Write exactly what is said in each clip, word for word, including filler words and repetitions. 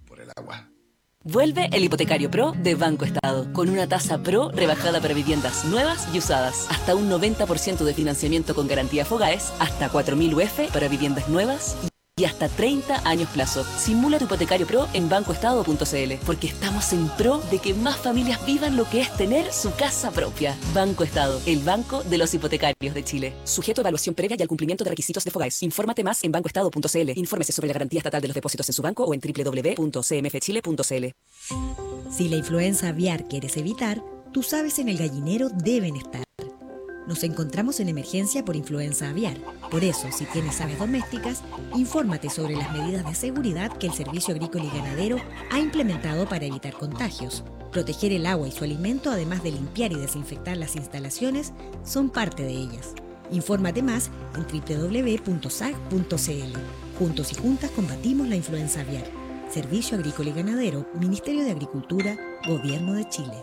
por el agua. Vuelve el Hipotecario Pro de Banco Estado, con una tasa Pro rebajada para viviendas nuevas y usadas. Hasta un noventa por ciento de financiamiento con garantía Fogaes, hasta cuatro mil U F para viviendas nuevas y hasta treinta años plazo. Simula tu Hipotecario Pro en banco estado punto c l, porque estamos en pro de que más familias vivan lo que es tener su casa propia. Banco Estado, el banco de los hipotecarios de Chile. Sujeto a evaluación previa y al cumplimiento de requisitos de Fogaes. Infórmate más en banco estado punto c l. Infórmese sobre la garantía estatal de los depósitos en su banco o en doble u doble u doble u punto c m f chile punto c l. Si la influenza aviar quieres evitar, tus aves en el gallinero deben estar. Nos encontramos en emergencia por influenza aviar. Por eso, si tienes aves domésticas, infórmate sobre las medidas de seguridad que el Servicio Agrícola y Ganadero ha implementado para evitar contagios. Proteger el agua y su alimento, además de limpiar y desinfectar las instalaciones, son parte de ellas. Infórmate más en doble u doble u doble u punto s a g punto c l. Juntos y juntas combatimos la influenza aviar. Servicio Agrícola y Ganadero, Ministerio de Agricultura, Gobierno de Chile.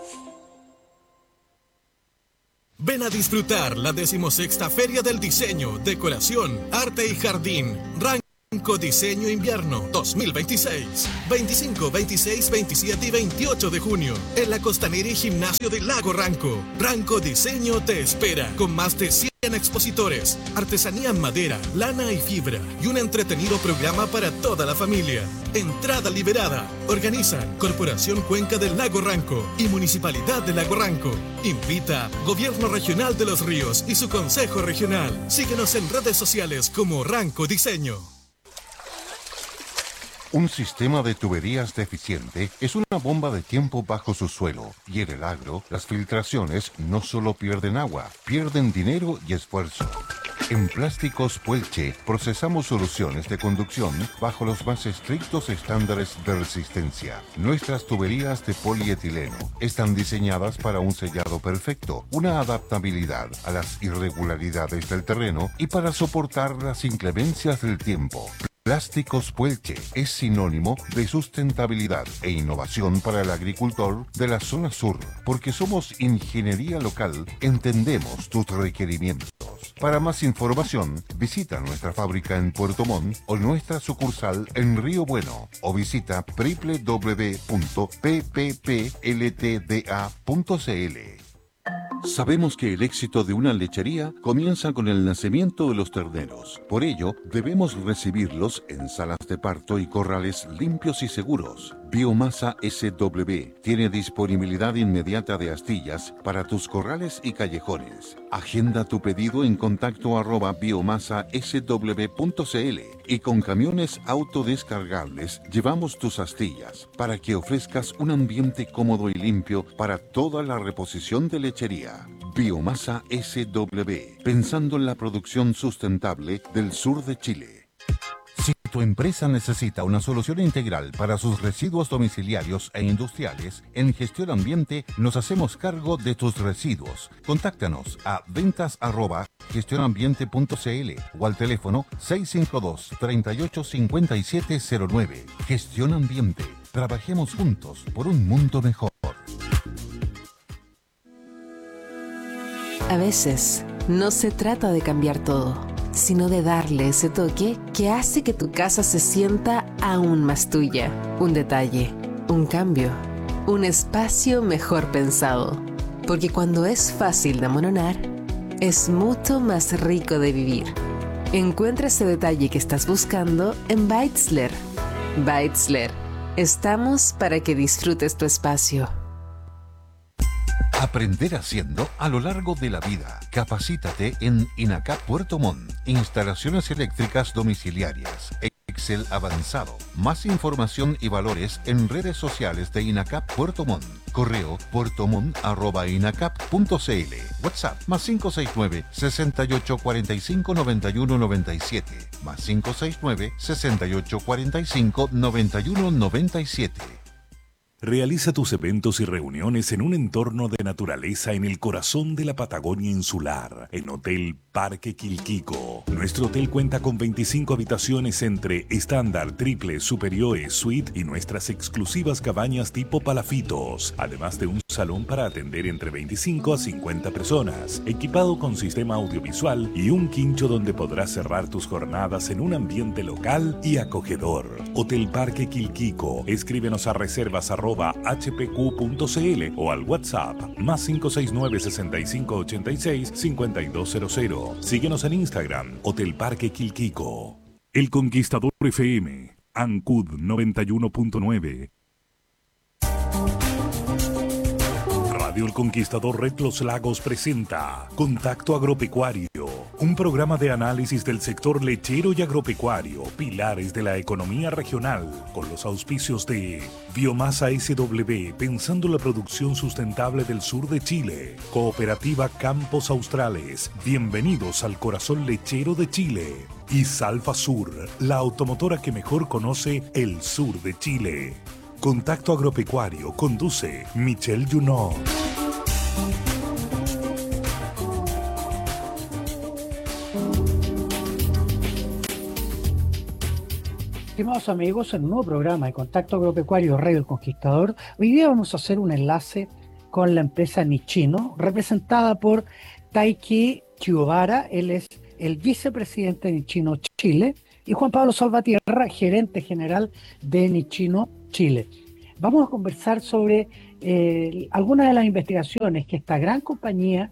Ven a disfrutar la decimosexta Feria del Diseño, Decoración, Arte y Jardín. Ranco Diseño Invierno dos mil veintiséis. veinticinco, veintiséis, veintisiete y veintiocho de junio. En la Costanera y Gimnasio del Lago Ranco. Ranco Diseño te espera con más de cien expositores, artesanía en madera, lana y fibra y un entretenido programa para toda la familia. Entrada liberada. Organizan Corporación Cuenca del Lago Ranco y Municipalidad de Lago Ranco. Invita Gobierno Regional de los Ríos y su Consejo Regional. Síguenos en redes sociales como Ranco Diseño. Un sistema de tuberías deficiente es una bomba de tiempo bajo su suelo, y en el agro, las filtraciones no solo pierden agua, pierden dinero y esfuerzo. En Plásticos Puelche procesamos soluciones de conducción bajo los más estrictos estándares de resistencia. Nuestras tuberías de polietileno están diseñadas para un sellado perfecto, una adaptabilidad a las irregularidades del terreno y para soportar las inclemencias del tiempo. Plásticos Puelche es sinónimo de sustentabilidad e innovación para el agricultor de la zona sur, porque somos ingeniería local, entendemos tus requerimientos. Para más información, visita nuestra fábrica en Puerto Montt o nuestra sucursal en Río Bueno o visita doble u doble u doble u punto p p p l t d a punto c l. Sabemos que el éxito de una lechería comienza con el nacimiento de los terneros. Por ello, debemos recibirlos en salas de parto y corrales limpios y seguros. Biomasa S W tiene disponibilidad inmediata de astillas para tus corrales y callejones. Agenda tu pedido en contacto arroba biomasa s w punto c l y con camiones autodescargables llevamos tus astillas para que ofrezcas un ambiente cómodo y limpio para toda la reposición de lechería. Biomasa S W, pensando en la producción sustentable del sur de Chile. Si tu empresa necesita una solución integral para sus residuos domiciliarios e industriales, en Gestión Ambiente nos hacemos cargo de tus residuos. Contáctanos a ventas arroba gestionambiente punto c l o al teléfono seis cinco dos, treinta y ocho, cincuenta y siete cero nueve. Gestión Ambiente. Trabajemos juntos por un mundo mejor. A veces, no se trata de cambiar todo, sino de darle ese toque que hace que tu casa se sienta aún más tuya. Un detalle, un cambio, un espacio mejor pensado. Porque cuando es fácil de amononar, es mucho más rico de vivir. Encuentra ese detalle que estás buscando en Beitzler. Beitzler. Estamos para que disfrutes tu espacio. Aprender haciendo a lo largo de la vida. Capacítate en INACAP Puerto Montt. Instalaciones eléctricas domiciliarias. Excel avanzado. Más información y valores en redes sociales de INACAP Puerto Montt. Correo puertomont arroba inacap punto c l. WhatsApp más cinco seis nueve, sesenta y ocho, cuarenta y cinco, noventa y uno, noventa y siete. Más cinco seis nueve, sesenta y ocho, cuarenta y cinco, noventa y uno, noventa y siete. Realiza tus eventos y reuniones en un entorno de naturaleza en el corazón de la Patagonia insular, en Hotel Parque Quilquico. Nuestro hotel cuenta con veinticinco habitaciones entre estándar, triple, superiores, suite y nuestras exclusivas cabañas tipo palafitos, además de un salón para atender entre veinticinco a cincuenta personas, equipado con sistema audiovisual y un quincho donde podrás cerrar tus jornadas en un ambiente local y acogedor. Hotel Parque Quilquico. Escríbenos a reservas arroba h p q punto c l o al WhatsApp más cinco seis nueve, sesenta y cinco ochenta y seis, cincuenta y dos cero cero. Síguenos en Instagram, Hotel Parque Quilquico. El Conquistador F M, Ancud noventa y uno punto nueve. Radio El Conquistador Red Los Lagos presenta Contacto Agropecuario, un programa de análisis del sector lechero y agropecuario, pilares de la economía regional, con los auspicios de Biomasa S W, pensando la producción sustentable del sur de Chile, Cooperativa Campos Australes, bienvenidos al corazón lechero de Chile, y Salfa Sur, la automotora que mejor conoce el sur de Chile. Contacto Agropecuario conduce Michelle Junot. Estimados amigos, en un nuevo programa de Contacto Agropecuario Radio El Conquistador, hoy día vamos a hacer un enlace con la empresa Nichino, representada por Taiki Chiobara. Él es el vicepresidente de Nichino Chile, y Juan Pablo Salvatierra, gerente general de Nichino Chile. Vamos a conversar sobre eh, algunas de las investigaciones que esta gran compañía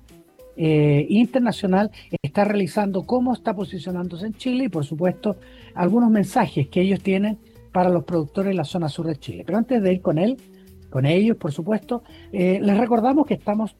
eh, internacional está realizando, cómo está posicionándose en Chile y, por supuesto, algunos mensajes que ellos tienen para los productores en la zona sur de Chile. Pero antes de ir con él, con ellos, por supuesto, eh, les recordamos que estamos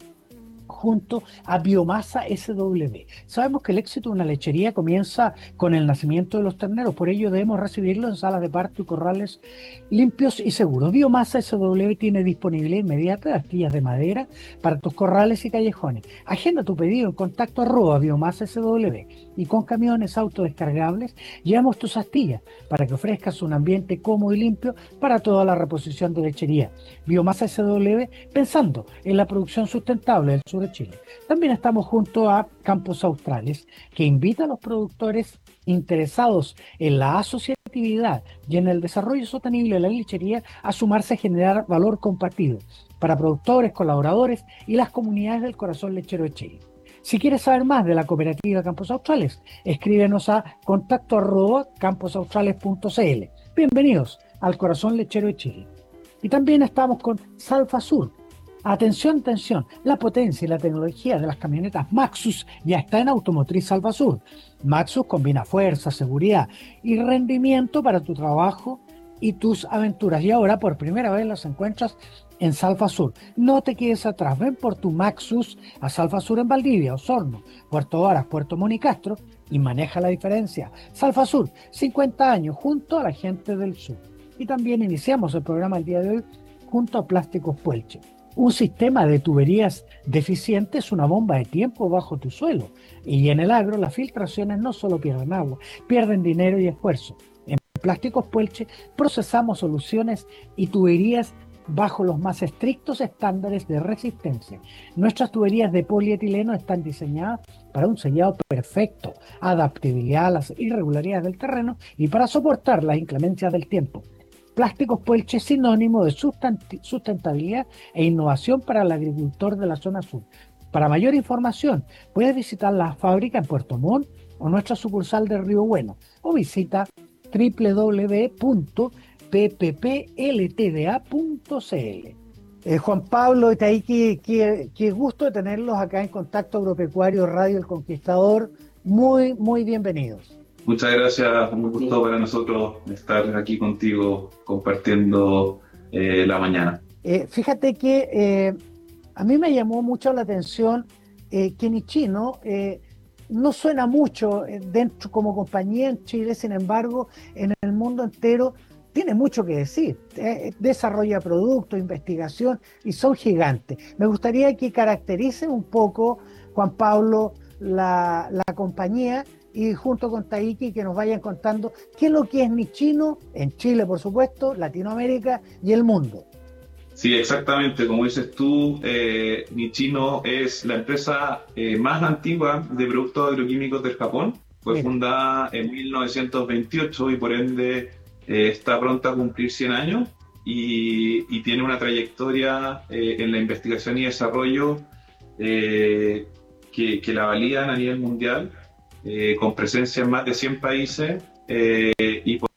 junto a Biomasa S W. Sabemos que el éxito de una lechería comienza con el nacimiento de los terneros, por ello debemos recibirlos en salas de parto y corrales limpios y seguros. Biomasa S W tiene disponibilidad inmediata de astillas de madera para tus corrales y callejones. Agenda tu pedido en contacto arroba Biomasa S W, y con camiones autodescargables llevamos tus astillas para que ofrezcas un ambiente cómodo y limpio para toda la reposición de lechería. Biomasa S W, pensando en la producción sustentable del sur de Chile. También estamos junto a Campos Australes, que invita a los productores interesados en la asociatividad y en el desarrollo sostenible de la lechería a sumarse a generar valor compartido para productores, colaboradores y las comunidades del corazón lechero de Chile. Si quieres saber más de la cooperativa Campos Australes, escríbenos a contacto arroba camposaustrales punto c l. Bienvenidos al corazón lechero de Chile. Y también estamos con Salfa Sur. Atención, atención, la potencia y la tecnología de las camionetas Maxus ya está en Automotriz Salfa Sur. Maxus combina fuerza, seguridad y rendimiento para tu trabajo y tus aventuras. Y ahora por primera vez las encuentras en Salfa Sur. No te quedes atrás, ven por tu Maxus a Salfa Sur en Valdivia, Osorno, Puerto Varas, Puerto Montt y Castro y maneja la diferencia. Salfa Sur, cincuenta años junto a la gente del sur. Y también iniciamos el programa el día de hoy junto a Plásticos Puelche. Un sistema de tuberías deficiente es una bomba de tiempo bajo tu suelo. Y en el agro las filtraciones no solo pierden agua, pierden dinero y esfuerzo. En Plásticos Puelche procesamos soluciones y tuberías bajo los más estrictos estándares de resistencia. Nuestras tuberías de polietileno están diseñadas para un sellado perfecto, adaptabilidad a las irregularidades del terreno y para soportar las inclemencias del tiempo. Plásticos Puelche es sinónimo de sustentabilidad e innovación para el agricultor de la zona sur. Para mayor información, puedes visitar la fábrica en Puerto Montt o nuestra sucursal de Río Bueno, o visita doble u doble u doble u punto p p p l t d a punto c l. Eh, Juan Pablo y Taiki, qué, qué gusto de tenerlos acá en Contacto Agropecuario Radio El Conquistador. Muy, muy bienvenidos. Muchas gracias, un gusto para nosotros estar aquí contigo compartiendo eh, la mañana. Eh, fíjate que eh, a mí me llamó mucho la atención eh, que Nichino eh, no suena mucho dentro como compañía en Chile, sin embargo, en el mundo entero tiene mucho que decir. Eh, desarrolla productos, investigación y son gigantes. Me gustaría que caracterice un poco, Juan Pablo, la, la compañía, y junto con Taiki que nos vayan contando qué es lo que es Nichino en Chile, por supuesto, Latinoamérica y el mundo. Sí, exactamente. Como dices tú, eh, Nichino es la empresa eh, más antigua de productos agroquímicos del Japón. Fue Mira. fundada en mil novecientos veintiocho y por ende eh, está pronta a cumplir cien años. y, y tiene una trayectoria eh, en la investigación y desarrollo eh, que, que la validan a nivel mundial, eh, con presencia en más de cien países eh, y por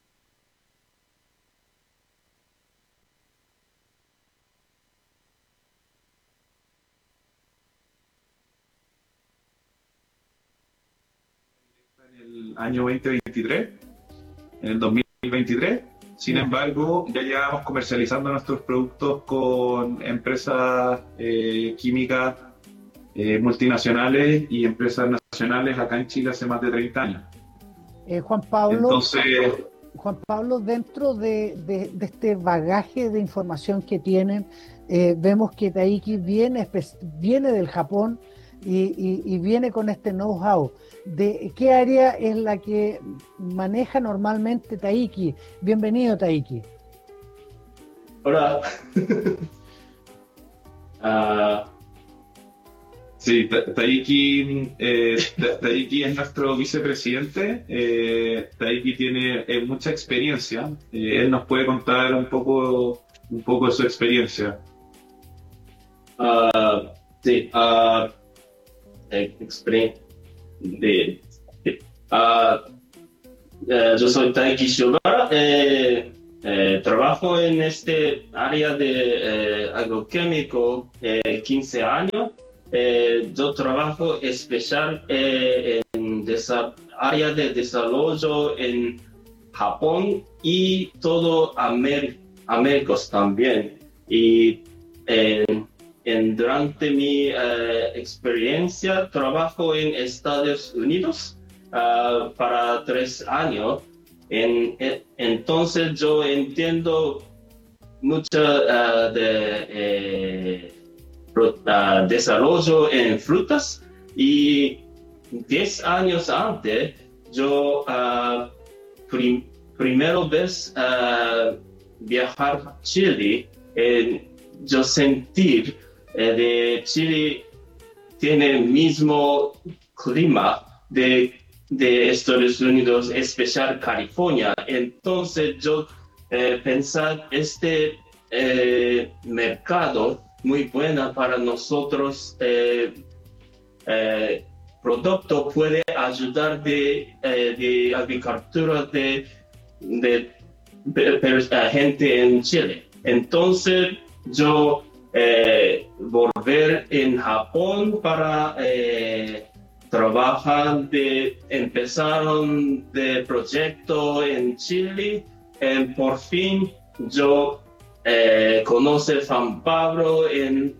el año veinte veintitrés, en el dos mil veintitrés. Sin embargo, ya llevamos comercializando nuestros productos con empresas eh, químicas eh, multinacionales y empresas nacionales acá en Chile hace más de treinta años. Eh, Juan Pablo, Entonces, Juan Pablo, dentro de, de, de este bagaje de información que tienen, eh, vemos que Taiki viene, viene del Japón y, y, y viene con este know-how. ¿De qué área es la que maneja normalmente Taiki? Bienvenido, Taiki. Hola. uh, sí, Taiki, eh, Taiki es nuestro vicepresidente. Eh, Taiki tiene eh, mucha experiencia. Eh, él nos puede contar un poco, un poco de su experiencia. Uh, sí, uh, experiencia. De, de, uh, eh, yo soy Taiki Shiobara, eh, eh, trabajo en este área de eh, agroquímico eh, quince años. Eh, yo trabajo especial eh, en esa área de desarrollo en Japón y todo Amer Américas también. Y eh, En, durante mi uh, experiencia, trabajo en Estados Unidos uh, para tres años. En, en, entonces yo entiendo mucho uh, de eh, uh, desarrollo en frutas, y diez años antes yo uh, prim, primero vez uh, viajar a Chile, eh, yo sentir Eh, de Chile tiene el mismo clima de, de Estados Unidos, especial California. Entonces yo eh, pensar este eh, mercado muy bueno para nosotros, eh, eh, producto puede ayudar de, eh, de agricultura de, de, de, de, de gente en Chile. Entonces yo Eh, volver en Japón para eh, trabajar, de, empezaron de proyecto en Chile. Eh, por fin yo eh, conocí a Juan Pablo, en,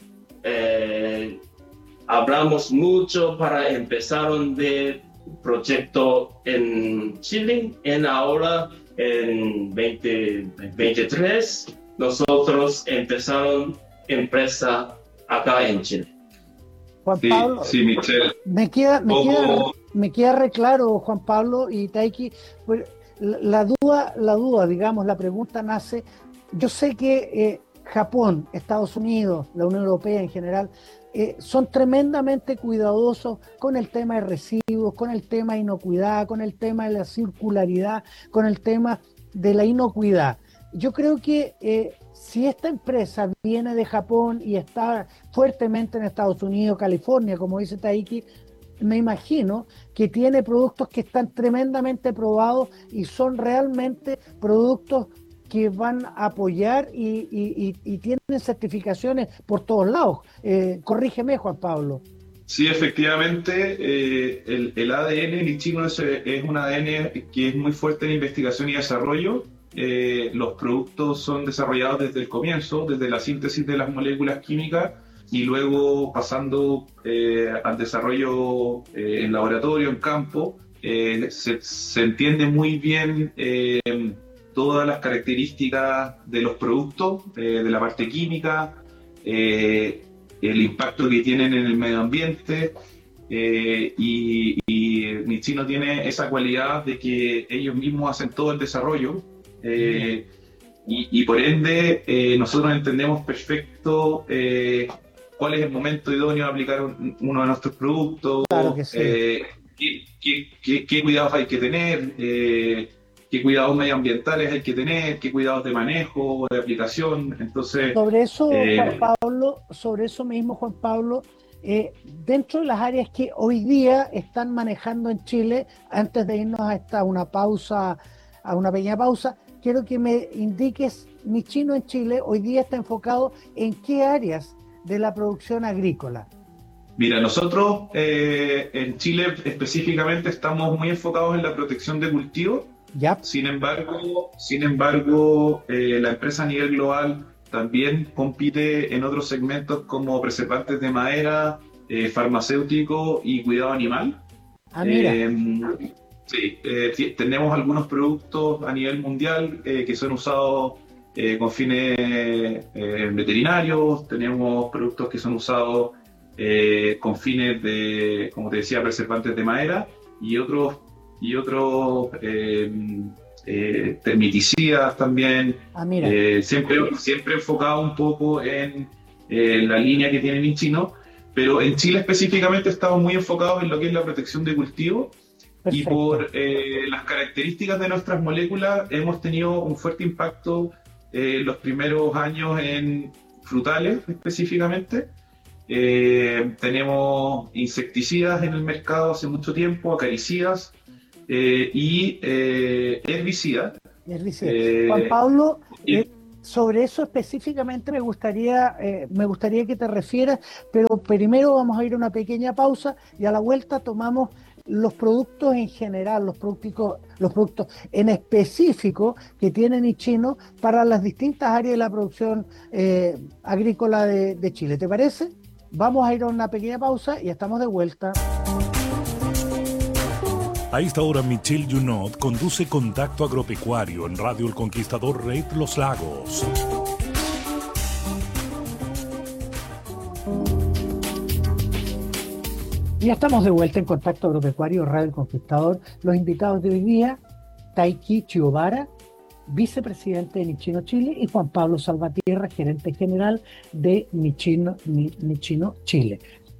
eh, hablamos mucho para empezar de proyecto en Chile. En ahora en veinte veintitrés nosotros empezaron empresa acá en Chile. Juan sí, Pablo, sí, Michelle. Me queda, me, Poco... queda, me queda re claro, Juan Pablo y Taiki, pues, la, la duda, la duda, digamos, la pregunta nace. Yo sé que eh, Japón, Estados Unidos, la Unión Europea en general, eh, son tremendamente cuidadosos con el tema de residuos, con el tema de inocuidad, con el tema de la circularidad, con el tema de la inocuidad. Yo creo que eh, si esta empresa viene de Japón y está fuertemente en Estados Unidos, California, como dice Taiki, me imagino que tiene productos que están tremendamente probados y son realmente productos que van a apoyar y, y, y, y tienen certificaciones por todos lados. Eh, corrígeme, Juan Pablo. Sí, efectivamente, eh, el, el A D N Nichino es, es un A D N que es muy fuerte en investigación y desarrollo. Eh, los productos son desarrollados desde el comienzo, desde la síntesis de las moléculas químicas y luego pasando eh, al desarrollo eh, en laboratorio, en campo. Eh, se, se entiende muy bien eh, todas las características de los productos, eh, de la parte química, eh, el impacto que tienen en el medio ambiente. Eh, y, y Nichino tiene esa cualidad de que ellos mismos hacen todo el desarrollo. Eh, y, y por ende eh, nosotros entendemos perfecto eh, cuál es el momento idóneo de aplicar un, uno de nuestros productos, claro que sí. eh, qué, qué, qué, qué cuidados hay que tener, eh, qué cuidados medioambientales hay que tener, qué cuidados de manejo, de aplicación. Entonces, Sobre eso, eh, Juan Pablo, sobre eso mismo, Juan Pablo, eh, dentro de las áreas que hoy día están manejando en Chile, antes de irnos a esta una pausa, a una pequeña pausa, quiero que me indiques, Nichino en Chile hoy día está enfocado en qué áreas de la producción agrícola. Mira, nosotros eh, en Chile específicamente estamos muy enfocados en la protección de cultivos. Yep. Sin embargo, sin embargo eh, la empresa a nivel global también compite en otros segmentos como preservantes de madera, eh, farmacéutico y cuidado animal. Ah, mira. Eh, sí, eh, tenemos algunos productos a nivel mundial eh, que son usados eh, con fines eh, veterinarios, tenemos productos que son usados eh, con fines de, como te decía, preservantes de madera y otros y otros eh, eh, termiticidas también, ah, mira. Eh, siempre, siempre enfocado un poco en eh, la línea que tiene Nichino, pero en Chile específicamente estamos muy enfocados en lo que es la protección de cultivo. Perfecto. Y por eh, las características de nuestras moléculas hemos tenido un fuerte impacto eh, los primeros años en frutales específicamente. Eh, tenemos insecticidas en el mercado hace mucho tiempo, acaricidas, Eh, y eh, herbicida. herbicida. Eh, Juan Pablo, y, eh, sobre eso específicamente me gustaría, eh, me gustaría que te refieras, pero primero vamos a ir a una pequeña pausa y a la vuelta tomamos los productos en general, los productos, los productos en específico que tiene Nichino para las distintas áreas de la producción eh, agrícola de, de Chile. ¿Te parece? Vamos a ir a una pequeña pausa y estamos de vuelta. A esta hora, Michelle Junot conduce Contacto Agropecuario en Radio El Conquistador Red Los Lagos. Ya estamos de vuelta en Contacto Agropecuario Radio El Conquistador. Los invitados de hoy día, Taiki Chiobara, vicepresidente de Nichino Chile, y Juan Pablo Salvatierra, gerente general de Nichino, Nichino Chile.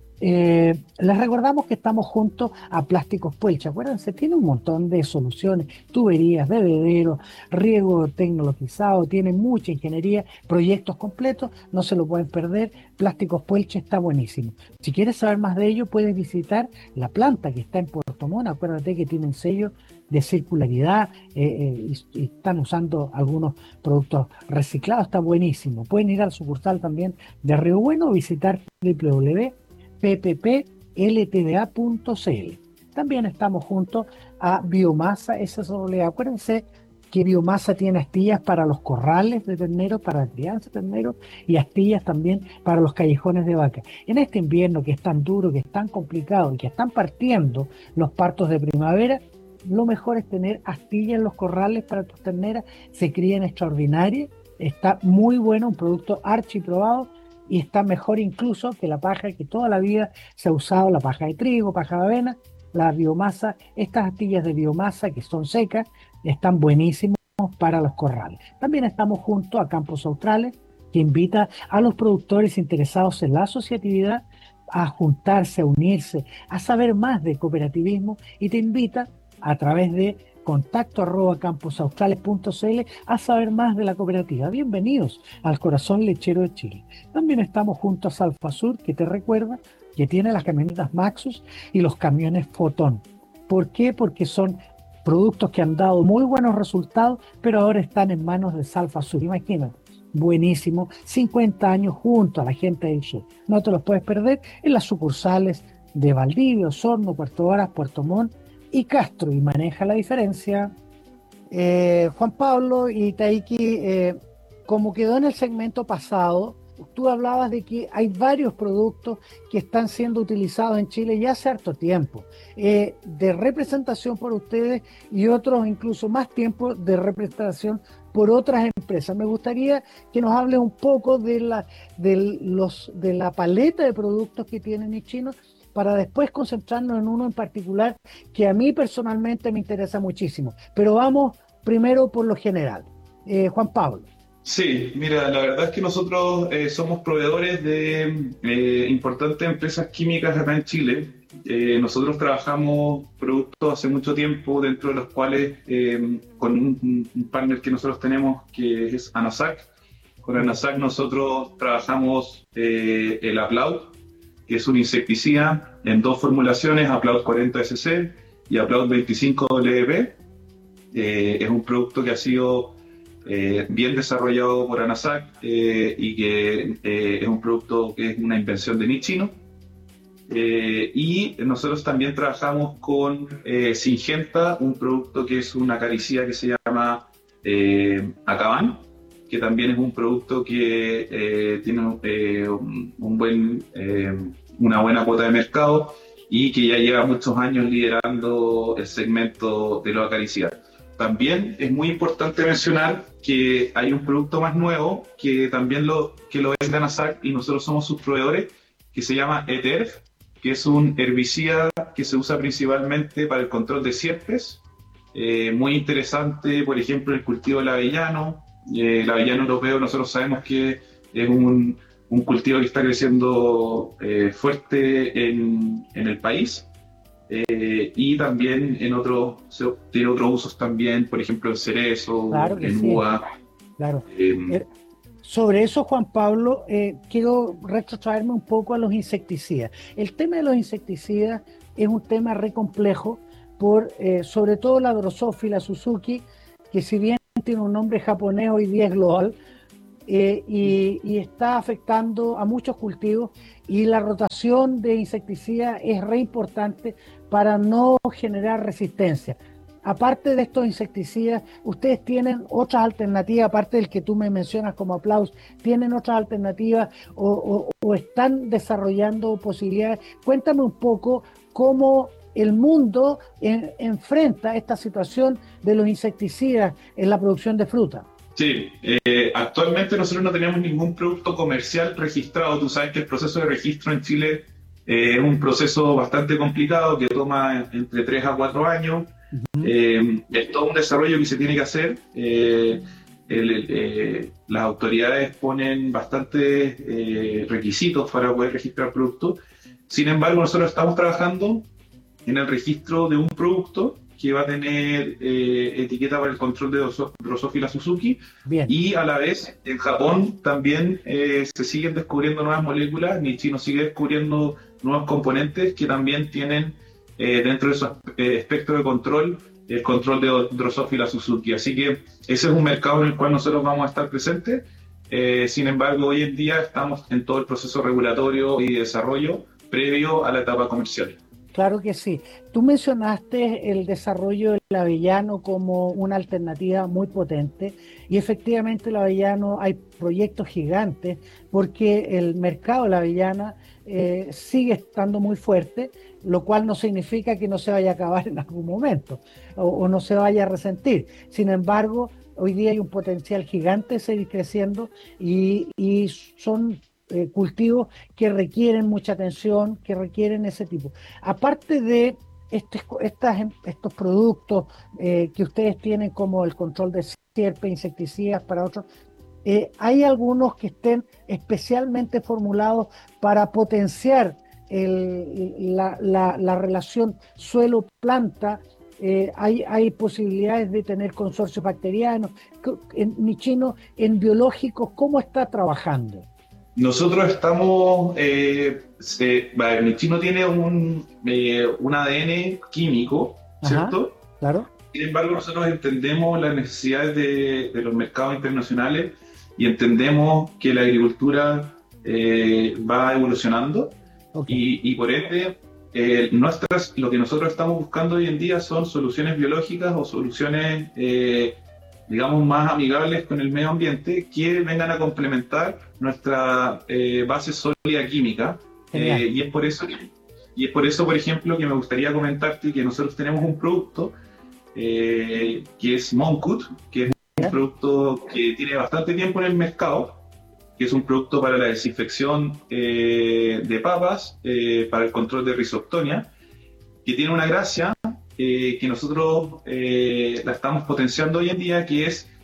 Eh, les recordamos que estamos junto a Plásticos Puelche. Acuérdense, tiene un montón de soluciones, tuberías, bebederos, riego tecnologizado, tiene mucha ingeniería, proyectos completos, no se lo pueden perder. Plásticos Puelche está buenísimo. Si quieres saber más de ello, puedes visitar la planta que está en Puerto Montt. Acuérdate que tienen sello de circularidad eh, eh, y, y están usando algunos productos reciclados, está buenísimo. Pueden ir al sucursal también de Río Bueno o visitar doble u doble u doble u punto p p p l t d a punto c l. También estamos junto a Biomasa S S W. Acuérdense que Biomasa tiene astillas para los corrales de terneros, para la crianza de terneros, y astillas también para los callejones de vaca. En este invierno que es tan duro, que es tan complicado y que están partiendo los partos de primavera, lo mejor es tener astillas en los corrales para tus terneras. Se crían extraordinarias, está muy bueno, un producto archiprobado, y está mejor incluso que la paja que toda la vida se ha usado, la paja de trigo, paja de avena, la biomasa. Estas astillas de biomasa que son secas están buenísimas para los corrales. También estamos junto a Campos Australes, que invita a los productores interesados en la asociatividad a juntarse, a unirse, a saber más de cooperativismo, y te invita a través de contacto arroba camposaustrales punto c l a saber más de la cooperativa. Bienvenidos al corazón lechero de Chile. También estamos junto a Salfasur, que te recuerda que tiene las camionetas Maxus y los camiones Fotón. ¿Por qué? Porque son productos que han dado muy buenos resultados, pero ahora están en manos de Salfasur. Imagínate, buenísimo, cincuenta años junto a la gente del Shell. No te los puedes perder en las sucursales de Valdivia, Osorno, Puerto Varas, Puerto Montt y Castro, y maneja la diferencia. Eh, Juan Pablo y Taiki, eh, como quedó en el segmento pasado, tú hablabas de que hay varios productos que están siendo utilizados en Chile ya hace harto tiempo, eh, de representación por ustedes, y otros incluso más tiempo de representación por otras empresas. Me gustaría que nos hables un poco de la, de los, de la paleta de productos que tiene Nichino, para después concentrarnos en uno en particular que a mí personalmente me interesa muchísimo. Pero vamos primero por lo general. Eh, Juan Pablo. Sí, mira, la verdad es que nosotros eh, somos proveedores de eh, importantes empresas químicas acá en Chile. Eh, nosotros trabajamos productos hace mucho tiempo, dentro de los cuales eh, con un, un partner que nosotros tenemos que es Anasac. Con Anasac nosotros trabajamos eh, el Applaud, que es un insecticida en dos formulaciones, Applaud cuarenta ese ce y Applaud veinticinco doble pe. Eh, es un producto que ha sido eh, bien desarrollado por Anasac eh, y que eh, es un producto que es una invención de Nichino. Eh, y nosotros también trabajamos con eh, Syngenta, un producto que es una acaricida que se llama eh, Acaban, que también es un producto que eh, tiene eh, un, un buen, eh, una buena cuota de mercado y que ya lleva muchos años liderando el segmento de los acaricidas. También es muy importante mencionar que hay un producto más nuevo que también lo, que lo vende Anasac y nosotros somos sus proveedores, que se llama Eterf, que es un herbicida que se usa principalmente para el control de sierpes. Eh, muy interesante, por ejemplo, el cultivo del avellano. Eh, el avellano europeo nosotros sabemos que es un, un cultivo que está creciendo eh, fuerte en, en el país. Eh, y también en otros, tiene otros usos también, por ejemplo en cerezo, Claro que en sí. uva. Claro. Eh, Eh, Sobre eso, Juan Pablo, eh, quiero retrotraerme un poco a los insecticidas. El tema de los insecticidas es un tema re complejo, por, eh, sobre todo la Drosophila Suzuki, que si bien tiene un nombre japonés, hoy día es global, eh, y, y está afectando a muchos cultivos, y la rotación de insecticidas es re importante para no generar resistencia. Aparte de estos insecticidas, ¿ustedes tienen otras alternativas, aparte del que tú me mencionas como Applaud, tienen otras alternativas o, o, o están desarrollando posibilidades? Cuéntame un poco cómo el mundo en, enfrenta esta situación de los insecticidas en la producción de fruta. Sí, eh, actualmente nosotros no tenemos ningún producto comercial registrado. Tú sabes que el proceso de registro en Chile eh, es un proceso bastante complicado que toma entre tres a cuatro años. Uh-huh. Eh, es todo un desarrollo que se tiene que hacer. Eh, el, el, eh, las autoridades ponen bastantes eh, requisitos para poder registrar productos. Sin embargo, nosotros estamos trabajando en el registro de un producto que va a tener eh, etiqueta para el control de Drosophila Suzuki. Bien. Y a la vez en Japón también eh, se siguen descubriendo nuevas moléculas. Nichino sigue descubriendo nuevos componentes que también tienen eh, dentro de su eh, espectro de control el control de Drosophila Suzuki. Así que ese es un mercado en el cual nosotros vamos a estar presentes. Eh, sin embargo, hoy en día estamos en todo el proceso regulatorio y de desarrollo previo a la etapa comercial. Claro que sí. Tú mencionaste el desarrollo del avellano como una alternativa muy potente y efectivamente el avellano hay proyectos gigantes porque el mercado de la avellana eh, sigue estando muy fuerte, lo cual no significa que no se vaya a acabar en algún momento o, o no se vaya a resentir. Sin embargo, hoy día hay un potencial gigante de seguir creciendo y, y son Eh, cultivos que requieren mucha atención, que requieren ese tipo. Aparte de este, estas, estos productos eh, que ustedes tienen como el control de sierpe, insecticidas para otros, eh, ¿hay algunos que estén especialmente formulados para potenciar el, la, la, la relación suelo-planta? Eh, hay, hay posibilidades de tener consorcios bacterianos. En Nichino, en biológicos, ¿cómo está trabajando? Nosotros estamos, eh, se, bueno, Nichino tiene un, eh, un A D N químico, ¿cierto? Ajá, claro. Sin embargo, nosotros entendemos las necesidades de, de los mercados internacionales y entendemos que la agricultura eh, va evolucionando. Okay. y, y por ende, eh, nuestras, lo que nosotros estamos buscando hoy en día son soluciones biológicas o soluciones eh, digamos, más amigables con el medio ambiente, que vengan a complementar nuestra eh, base sólida química. Eh, y, es por eso, y es por eso, por ejemplo, que me gustaría comentarte que nosotros tenemos un producto eh, que es Moncut, que es un producto que tiene bastante tiempo en el mercado, que es un producto para la desinfección eh, de papas, eh, para el control de Rhizoctonia, que tiene una gracia Eh, que nosotros eh, la estamos potenciando hoy en día, que es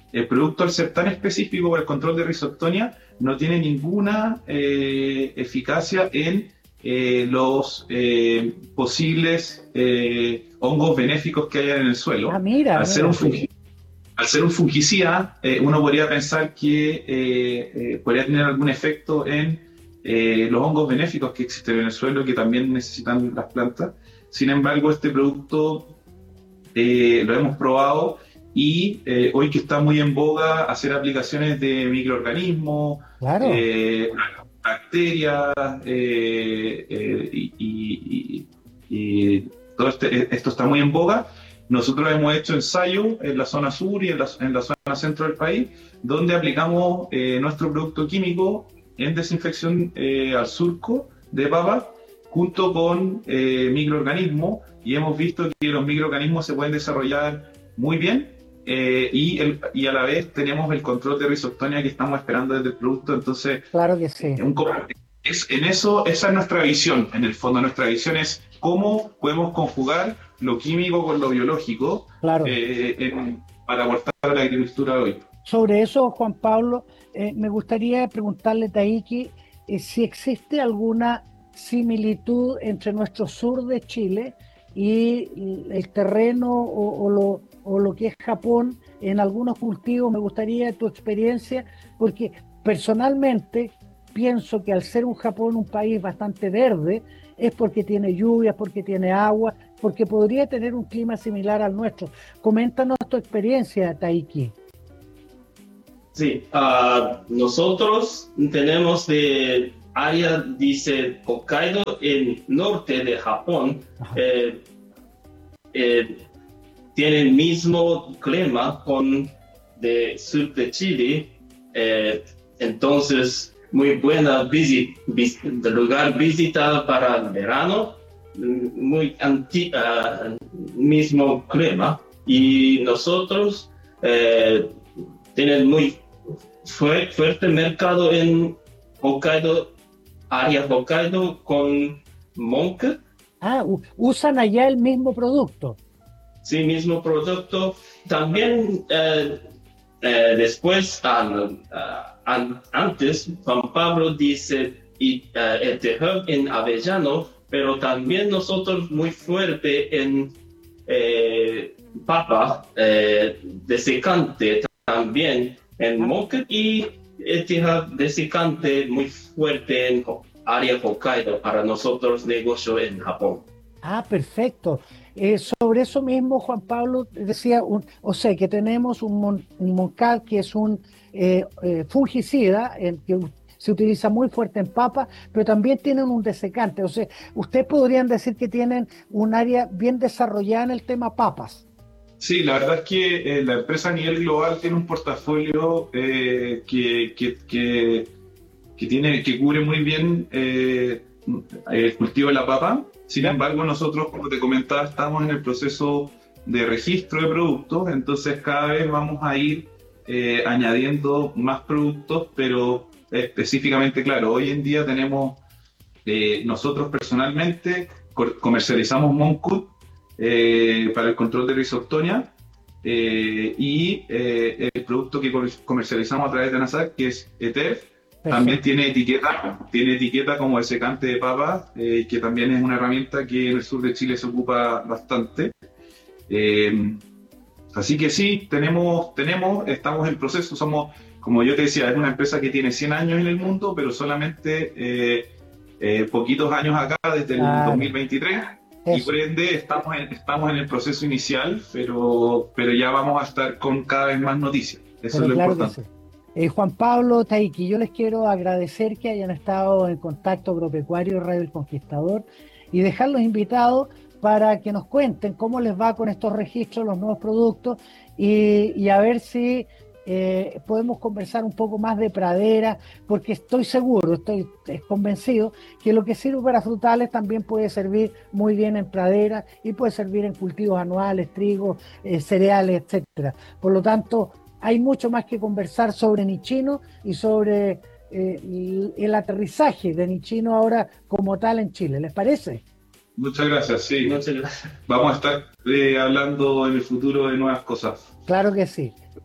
el producto, al ser tan específico para el control de Rhizoctonia, no tiene ninguna eh, eficacia en eh, los eh, posibles eh, hongos benéficos que hay en el suelo. Ah, mira, al, ser mira. un fungi- al ser un fungicida, eh, uno podría pensar que eh, eh, podría tener algún efecto en eh, los hongos benéficos que existen en el suelo, que también necesitan las plantas. Sin embargo, este producto eh, lo hemos probado y eh, hoy que está muy en boga hacer aplicaciones de microorganismos, Claro. eh, bacterias, eh, eh, y, y- y- y todo este- esto está muy en boga. Nosotros hemos hecho ensayos en la zona sur y en la, en la zona centro del país, donde aplicamos eh, nuestro producto químico en desinfección eh, al surco de papas, junto con eh, microorganismos, y hemos visto que los microorganismos se pueden desarrollar muy bien, eh, y, el- y a la vez tenemos el control de Rhizoctonia que estamos esperando desde el producto. Entonces, Claro que sí. un co- es, en eso, esa es nuestra visión. En el fondo, nuestra visión es cómo podemos conjugar lo químico con lo biológico, Claro. eh, en- para aportar a la agricultura hoy. Sobre eso, Juan Pablo, eh, me gustaría preguntarle, Taiki, eh, si existe alguna similitud entre nuestro sur de Chile y el terreno o, o lo, o lo que es Japón en algunos cultivos. Me gustaría tu experiencia, porque personalmente pienso que al ser un Japón un país bastante verde, es porque tiene lluvias, porque tiene agua, porque podría tener un clima similar al nuestro. Coméntanos tu experiencia, Taiki. Sí, ah, nosotros tenemos de área, dice Hokkaido, en norte de Japón, eh, eh, tiene el mismo clima con de sur de Chile, eh, entonces muy buena visit, vis, lugar visitado para el verano, muy anti, uh, mismo clima, y nosotros eh, tenemos muy Fue fuerte mercado en Hokkaido, área Hokkaido con Monk. Ah, usan allá el mismo producto. Sí, mismo producto. También eh, eh, después, uh, uh, an, antes, Juan Pablo dice y, uh, el tejo en avellano, pero también nosotros muy fuerte en eh, papa, eh, desecante también. En Monk y Etihad desecante muy fuerte en área Hokkaido para nosotros negocio en Japón. Ah, perfecto. Eh, sobre eso mismo, Juan Pablo decía, un, o sea, que tenemos un, mon, un Moncal que es un eh, eh, fungicida en, que se utiliza muy fuerte en papa, pero también tienen un desecante. O sea, ustedes podrían decir que tienen un área bien desarrollada en el tema papas. Sí, la verdad es que eh, la empresa a nivel global tiene un portafolio eh, que, que, que, que, tiene, que cubre muy bien eh, el cultivo de la papa. Sin embargo, nosotros, como te comentaba, estamos en el proceso de registro de productos, entonces cada vez vamos a ir eh, añadiendo más productos, pero específicamente, claro, hoy en día tenemos, eh, nosotros personalmente comercializamos Moncut, Eh, para el control de Rhizoctonia, eh, y eh, el producto que comercializamos a través de Nasac, que es Ether, también tiene etiqueta, tiene etiqueta como desecante de papa, eh, que también es una herramienta que en el sur de Chile se ocupa bastante. Eh, así que sí, tenemos, tenemos, estamos en proceso, somos, como yo te decía, es una empresa que tiene cien años en el mundo, pero solamente eh, eh, poquitos años acá, desde el Claro. dos mil veintitrés. Y por ende estamos en, estamos en el proceso inicial, pero, pero ya vamos a estar con cada vez más noticias. Eso Pero es lo claro importante. que sí. Eh, Juan Pablo, Taiki, yo les quiero agradecer que hayan estado en Contacto Agropecuario Radio El Conquistador y dejarlos invitados para que nos cuenten cómo les va con estos registros, los nuevos productos, y, y a ver si eh, podemos conversar un poco más de pradera, porque estoy seguro, estoy convencido que lo que sirve para frutales también puede servir muy bien en pradera y puede servir en cultivos anuales, trigo, eh, cereales, etcétera. Por lo tanto, hay mucho más que conversar sobre Nichino y sobre eh, el, el aterrizaje de Nichino ahora como tal en Chile. ¿Les parece? Muchas gracias, sí. Muchas gracias. Vamos a estar eh, hablando en el futuro de nuevas cosas. Claro que sí.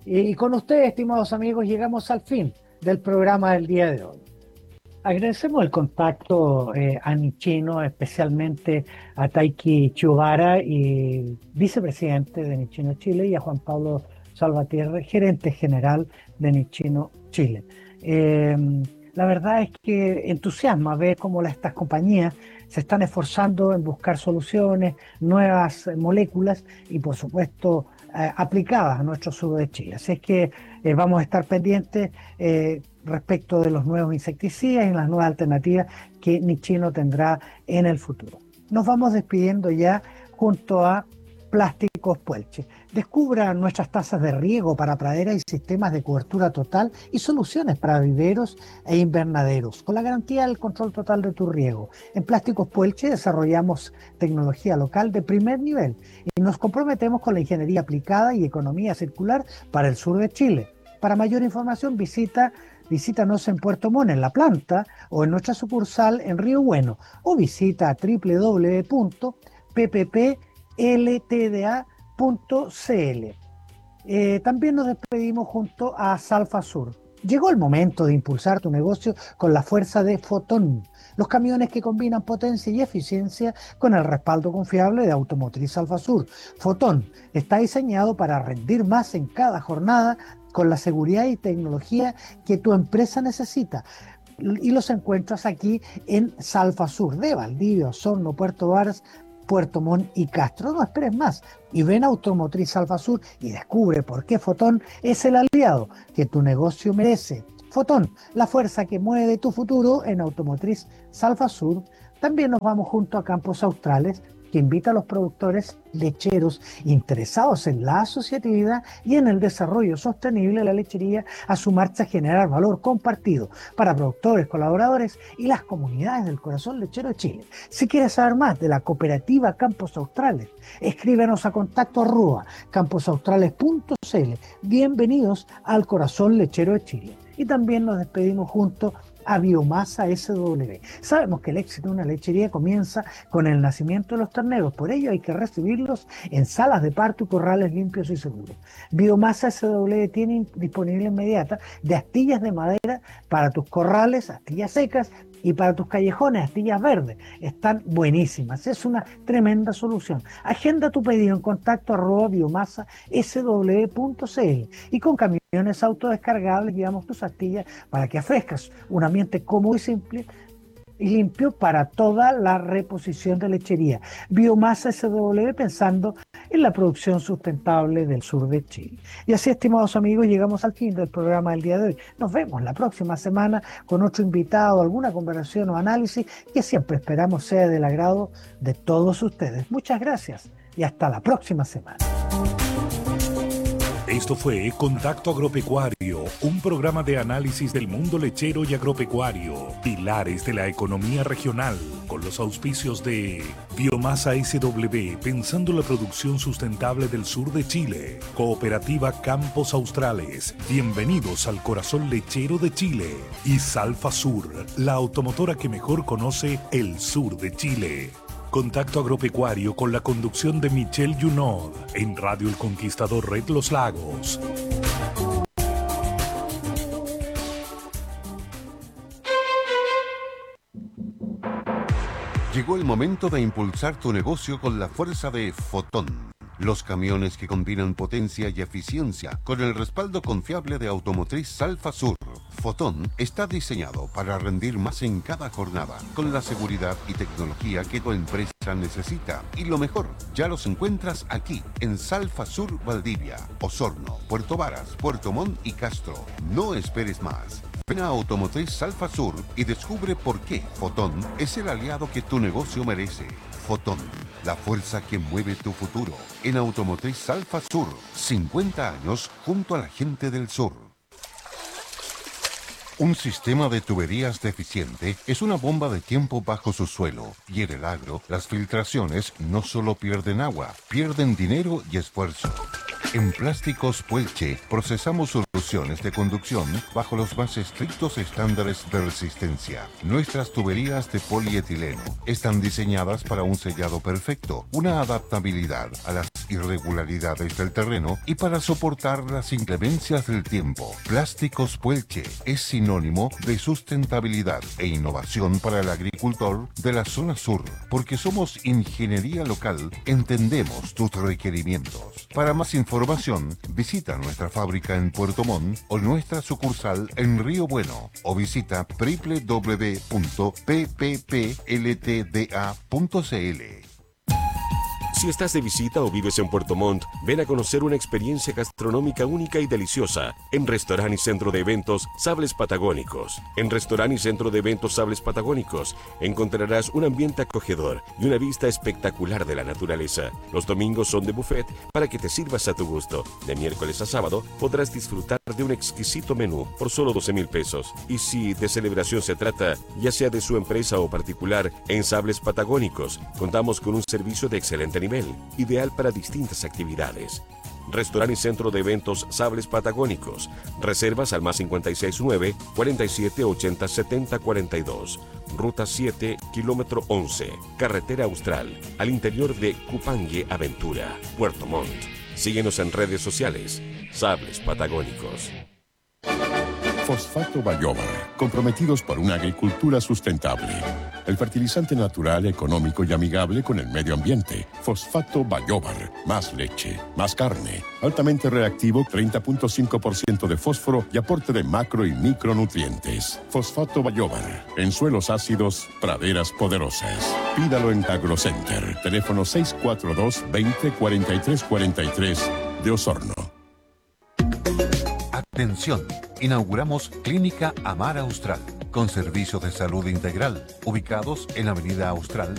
Y con ustedes, estimados amigos, llegamos al fin del programa del día de hoy. Agradecemos el contacto eh, a Nichino, especialmente a Taiki Chiubara, y vicepresidente de Nichino Chile, y a Juan Pablo Salvatierra, gerente general de Nichino Chile. Eh, la verdad es que entusiasma ver cómo la, estas compañías se están esforzando en buscar soluciones, nuevas moléculas y, por supuesto, eh, aplicadas a nuestro sur de Chile. Así es que eh, vamos a estar pendientes eh, respecto de los nuevos insecticidas y las nuevas alternativas que Nichino tendrá en el futuro. Nos vamos despidiendo ya junto a Plásticos Puelche. Descubra nuestras tazas de riego para praderas y sistemas de cobertura total y soluciones para viveros e invernaderos, con la garantía del control total de tu riego. En Plásticos Puelche desarrollamos tecnología local de primer nivel y nos comprometemos con la ingeniería aplicada y economía circular para el sur de Chile. Para mayor información visita Visítanos en Puerto Montt, en la planta, o en nuestra sucursal en Río Bueno, o visita doble u doble u doble u punto p p p l t d a punto c l. Eh, también nos despedimos junto a Salfa Sur. Llegó el momento de impulsar tu negocio con la fuerza de Fotón, los camiones que combinan potencia y eficiencia con el respaldo confiable de Automotriz Salfa Sur. Fotón está diseñado para rendir más en cada jornada con la seguridad y tecnología que tu empresa necesita. Y los encuentras aquí en Salfa Sur, de Valdivia, Osorno, Puerto Varas, Puerto Montt y Castro. No esperes más y ven a Automotriz Salfa Sur y descubre por qué Fotón es el aliado que tu negocio merece. Fotón, la fuerza que mueve tu futuro en Automotriz Salfa Sur. También nos vamos junto a Campos Australes, que invita a los productores lecheros interesados en la asociatividad y en el desarrollo sostenible de la lechería a sumarse a generar valor compartido para productores, colaboradores y las comunidades del corazón lechero de Chile. Si quieres saber más de la cooperativa Campos Australes, escríbenos a contacto arroba camposaustrales punto c l. Bienvenidos al corazón lechero de Chile. Y también nos despedimos junto a Biomasa S W. Sabemos que el éxito de una lechería comienza con el nacimiento de los terneros, por ello hay que recibirlos en salas de parto y corrales limpios y seguros. Biomasa S W tiene disponible inmediata de astillas de madera para tus corrales, astillas secas, y para tus callejones, astillas verdes. Están buenísimas, es una tremenda solución. Agenda tu pedido en contacto arroba biomasa s w punto c l y con camiones autodescargables llevamos tus astillas para que ofrezcas un ambiente cómodo y simple y limpio para toda la reposición de lechería. Biomasa S W, pensando en la producción sustentable del sur de Chile. Y así, estimados amigos, llegamos al fin del programa del día de hoy. Nos vemos la próxima semana con otro invitado, alguna conversación o análisis que siempre esperamos sea del agrado de todos ustedes. Muchas gracias y hasta la próxima semana. Esto fue Contacto Agropecuario, un programa de análisis del mundo lechero y agropecuario, pilares de la economía regional, con los auspicios de Biomasa S W, pensando la producción sustentable del sur de Chile, Cooperativa Campos Australes, bienvenidos al corazón lechero de Chile, y Salfa Sur, la automotora que mejor conoce el sur de Chile. Contacto Agropecuario con la conducción de Michelle Junod en Radio El Conquistador Red Los Lagos. Llegó el momento de impulsar tu negocio con la fuerza de Fotón. Los camiones que combinan potencia y eficiencia con el respaldo confiable de Automotriz Salfa Sur. Fotón está diseñado para rendir más en cada jornada, con la seguridad y tecnología que tu empresa necesita. Y lo mejor, ya los encuentras aquí, en Salfa Sur Valdivia, Osorno, Puerto Varas, Puerto Montt y Castro. No esperes más. Ven a Automotriz Salfa Sur y descubre por qué Fotón es el aliado que tu negocio merece. Fotón, la fuerza que mueve tu futuro. En Automotriz Salfa Sur, cincuenta años junto a la gente del sur. Un sistema de tuberías deficiente es una bomba de tiempo bajo su suelo, y en el agro, las filtraciones no solo pierden agua, pierden dinero y esfuerzo. En Plásticos Puelche procesamos soluciones de conducción bajo los más estrictos estándares de resistencia. Nuestras tuberías de polietileno están diseñadas para un sellado perfecto, una adaptabilidad a las irregularidades del terreno y para soportar las inclemencias del tiempo. Plásticos Puelche es sinónimo de sustentabilidad e innovación para el agricultor de la zona sur, porque somos ingeniería local, entendemos tus requerimientos. Para más información, visita nuestra fábrica en Puerto Montt o nuestra sucursal en Río Bueno o visita doble u doble u doble u punto p p p l t d a punto c l. Si estás de visita o vives en Puerto Montt, ven a conocer una experiencia gastronómica única y deliciosa en Restaurante y Centro de Eventos Sables Patagónicos. En Restaurante y Centro de Eventos Sables Patagónicos encontrarás un ambiente acogedor y una vista espectacular de la naturaleza. Los domingos son de buffet para que te sirvas a tu gusto. De miércoles a sábado podrás disfrutar de un exquisito menú por solo doce mil pesos. Y si de celebración se trata, ya sea de su empresa o particular, en Sables Patagónicos contamos con un servicio de excelente nivel, ideal para distintas actividades. Restaurante y Centro de Eventos Sables Patagónicos. Reservas al más cincuenta y seis nueve, cuarenta y siete, ochenta, setenta, cuarenta y dos. Ruta siete, kilómetro once. Carretera Austral, al interior de Cupangue Aventura, Puerto Montt. Síguenos en redes sociales. Sables Patagónicos. Fosfato Bayóvar, comprometidos por una agricultura sustentable. El fertilizante natural, económico y amigable con el medio ambiente. Fosfato Bayóvar, más leche, más carne, altamente reactivo, treinta punto cinco por ciento de fósforo y aporte de macro y micronutrientes. Fosfato Bayóvar, en suelos ácidos, praderas poderosas. Pídalo en AgroCenter, teléfono seis cuatro dos, veinte, cuarenta y tres cuarenta y tres de Osorno. Atención, inauguramos Clínica Amar Austral, con servicios de salud integral, ubicados en Avenida Austral